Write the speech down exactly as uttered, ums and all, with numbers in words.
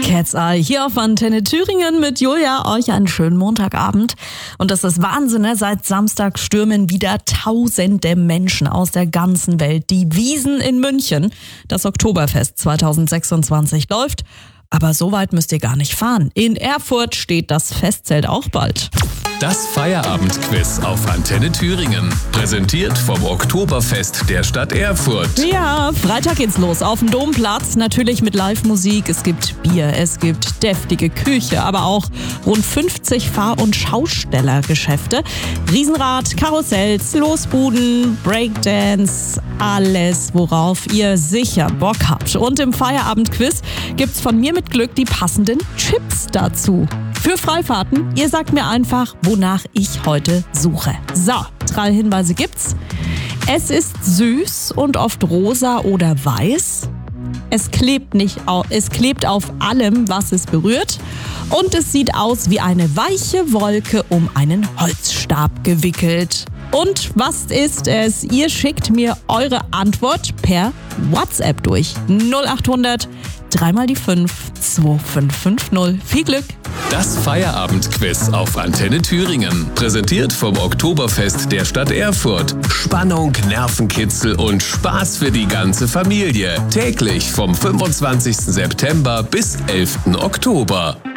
Cat's Eye hier auf Antenne Thüringen mit Julia. Euch einen schönen Montagabend. Und das ist Wahnsinn, ne? Seit Samstag stürmen wieder tausende Menschen aus der ganzen Welt die Wiesn in München. Das Oktoberfest zwanzig sechsundzwanzig läuft. Aber so weit müsst ihr gar nicht fahren. In Erfurt steht das Festzelt auch bald. Das Feierabendquiz auf Antenne Thüringen. Präsentiert vom Oktoberfest der Stadt Erfurt. Ja, Freitag geht's los auf dem Domplatz. Natürlich mit Live-Musik. Es gibt Bier, es gibt deftige Küche, aber auch rund fünfzig Fahr- und Schaustellergeschäfte. Riesenrad, Karussells, Losbuden, Breakdance, alles, worauf ihr sicher Bock habt. Und im Feierabendquiz gibt's von mir mit Glück die passenden Chips dazu. Für Freifahrten, ihr sagt mir einfach, wonach ich heute suche. So, drei Hinweise gibt's. Es ist süß und oft rosa oder weiß. Es klebt, nicht auf, es klebt auf allem, was es berührt. Und es sieht aus wie eine weiche Wolke um einen Holzstab gewickelt. Und was ist es? Ihr schickt mir eure Antwort per WhatsApp durch. null acht hundert, dreimal die fünf, zwei fünf fünf null. Viel Glück! Das Feierabendquiz auf Antenne Thüringen. Präsentiert vom Oktoberfest der Stadt Erfurt. Spannung, Nervenkitzel und Spaß für die ganze Familie. Täglich vom fünfundzwanzigsten September bis elften Oktober.